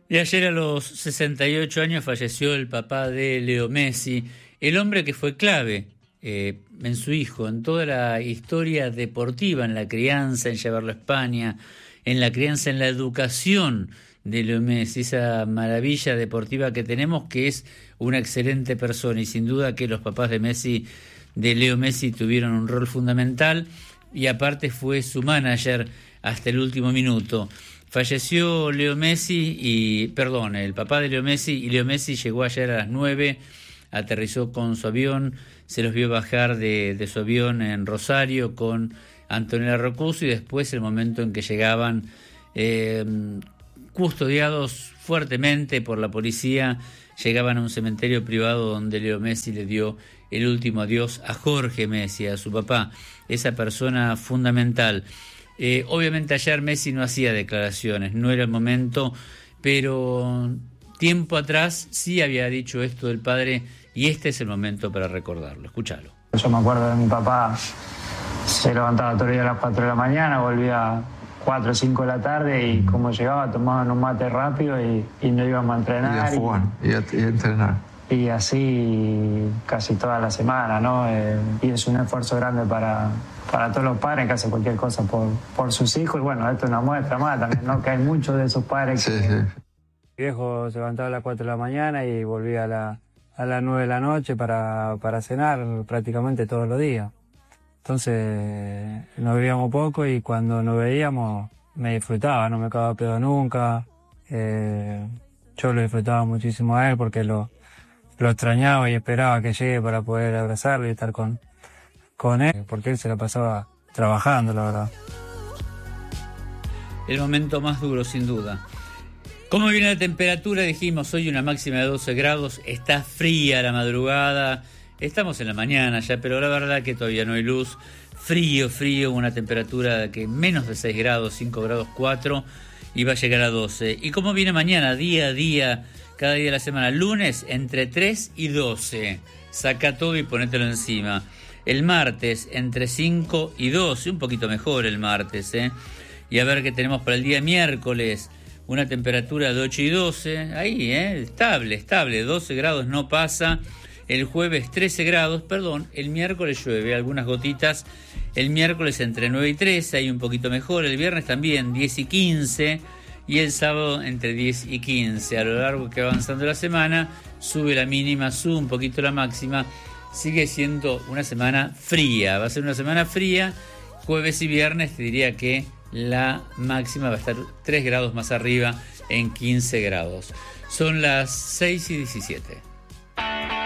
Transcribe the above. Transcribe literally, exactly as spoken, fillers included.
Y ayer a los sesenta y ocho años falleció el papá de Leo Messi, el hombre que fue clave eh, en su hijo, en toda la historia deportiva, en la crianza, en llevarlo a España, en la crianza, en la educación de Leo Messi, esa maravilla deportiva que tenemos, que es una excelente persona, y sin duda que los papás de Messi, de Leo Messi, tuvieron un rol fundamental, y aparte fue su manager hasta el último minuto. Falleció Leo Messi y, perdón, el papá de Leo Messi, y Leo Messi llegó ayer a las nueve, aterrizó con su avión, se los vio bajar de, de su avión en Rosario con Antonella Roccuzzo, y después el momento en que llegaban eh, custodiados fuertemente por la policía, llegaban a un cementerio privado donde Leo Messi le dio el último adiós a Jorge Messi, a su papá, esa persona fundamental. Eh, obviamente ayer Messi no hacía declaraciones, no era el momento, pero tiempo atrás sí había dicho esto del padre, y este es el momento para recordarlo. Escúchalo. Yo me acuerdo de mi papá, se levantaba todos los días a las cuatro de la mañana, volvía a cuatro o cinco de la tarde, y como llegaba tomaban un mate rápido y, y no íbamos a entrenar. Y a jugar, y, y, a, y a entrenar. Y así casi toda la semana, ¿no? Eh, y es un esfuerzo grande para... para todos los padres que hacen cualquier cosa por, por sus hijos, y bueno, esto es una muestra más también, ¿no? Que hay muchos de esos padres sí, que... Sí. Mi viejo se levantaba a las cuatro de la mañana y volvía a, la, a las nueve de la noche para, para cenar prácticamente todos los días. Entonces nos veíamos poco, y cuando nos veíamos me disfrutaba, no me cagaba pedo nunca. Eh, yo lo disfrutaba muchísimo a él porque lo, lo extrañaba y esperaba que llegue para poder abrazarlo y estar con... con él, porque él se la pasaba trabajando, la verdad. El momento más duro, sin duda. ¿Cómo viene la temperatura? Dijimos, hoy una máxima de doce grados, está fría la madrugada, estamos en la mañana ya, pero la verdad que todavía no hay luz. Frío, frío, una temperatura que menos de seis grados, cinco grados cuatro, y va a llegar a doce. ¿Y cómo viene mañana? Día a día, cada día de la semana. Lunes, entre tres y doce. Saca todo y ponételo encima. El martes, entre cinco y doce, un poquito mejor el martes, ¿eh? Y a ver qué tenemos para el día miércoles, una temperatura de ocho y doce, ahí, ¿eh? Estable, estable, doce grados no pasa. El jueves trece grados, perdón, el miércoles llueve, algunas gotitas. El miércoles entre nueve y trece, ahí un poquito mejor. El viernes también diez y quince, y el sábado entre diez y quince. A lo largo que va avanzando la semana, sube la mínima, sube un poquito la máxima. Sigue siendo una semana fría, va a ser una semana fría. Jueves y viernes te diría que la máxima va a estar tres grados más arriba, en quince grados. Son las seis y diecisiete.